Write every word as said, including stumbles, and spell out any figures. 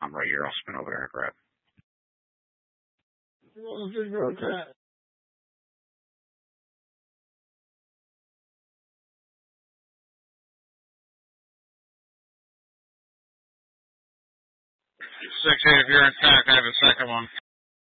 I'm right here. I'll spin over there and grab. Six eight, if you're intact, I have a second one.